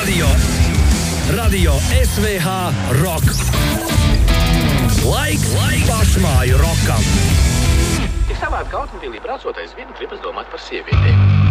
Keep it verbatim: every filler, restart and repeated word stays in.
Radio, Radio S V H Rock. Laiks, laiks pašmāju rokam. Tik savādi Kaltenpilī braucoties, vienu gribas domāt par sievietēm.